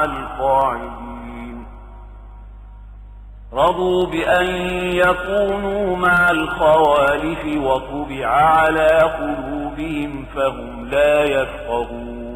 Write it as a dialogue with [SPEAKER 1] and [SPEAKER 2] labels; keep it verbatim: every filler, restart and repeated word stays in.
[SPEAKER 1] القاعدين. رضوا بأن يكونوا مع الخوالف وطبع على قلوبهم فهم لا يفقهون.